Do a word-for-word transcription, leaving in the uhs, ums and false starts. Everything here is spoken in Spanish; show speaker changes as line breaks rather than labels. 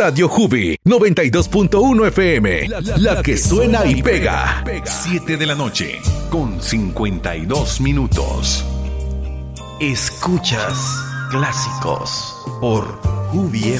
Radio Jubi noventa y dos punto uno F M, la, la, la que suena y pega.
siete de la noche con cincuenta y dos minutos.
Escuchas Clásicos por Jubi F M.